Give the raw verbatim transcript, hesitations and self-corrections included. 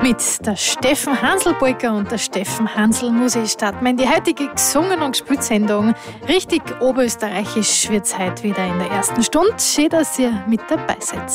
Mit der Steffen Hansl-Polka und der Steffen Hansl muss ich starten. In die heutige gesungen und gespielt Sendung. Richtig oberösterreichisch wird's heute wieder in der ersten Stunde. Schön, dass ihr mit dabei seid.